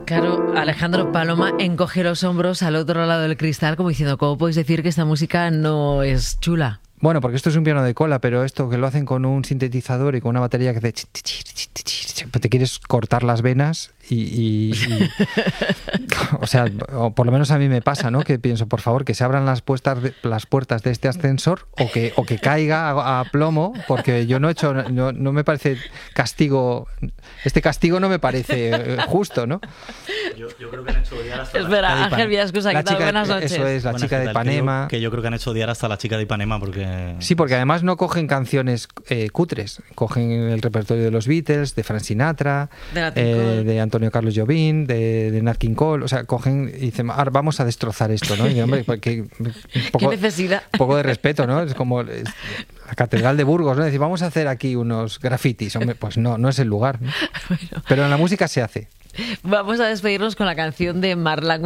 Claro, Alejandro Paloma encoge los hombros al otro lado del cristal como diciendo, ¿cómo podéis decir que esta música no es chula? Bueno, porque esto es un piano de cola, pero esto que lo hacen con un sintetizador y con una batería que hace... te quieres cortar las venas y o sea, o por lo menos a mí me pasa, ¿no? Que pienso, por favor, que se abran las puertas de este ascensor o que caiga a plomo, porque yo no he hecho, no me parece castigo, este castigo no me parece justo, ¿no? Yo creo que han hecho odiar hasta Espera, Ángel Villascusa, ¿qué tal? Buenas noches. Eso es, la chica de Ipanema. Que yo creo que han hecho odiar hasta la chica de Ipanema porque... Sí, porque además no cogen canciones cutres, cogen el repertorio de los Beatles, de Frank Sinatra, de Antonio Carlos Jobim, de Nat King Cole, o sea, cogen y dicen, vamos a destrozar esto, ¿no? Y hombre, porque ¿qué necesidad? Un poco de respeto, ¿no? Es como la Catedral de Burgos, ¿no? Decir, vamos a hacer aquí unos grafitis, hombre, pues no es el lugar, ¿no? Bueno. Pero en la música se hace. Vamos a despedirnos con la canción de Marlon